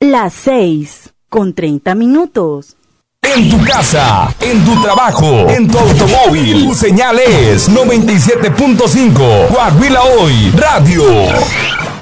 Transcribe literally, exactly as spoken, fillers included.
Las seis con treinta minutos. En tu casa, en tu trabajo, en tu automóvil, tu señal es noventa y siete punto cinco. Coahuila Hoy Radio.